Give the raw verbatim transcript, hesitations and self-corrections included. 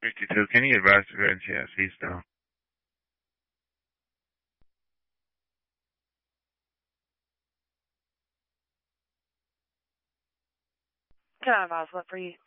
fifty-two. Can you advise to go into T S C still? Can I advise what for you?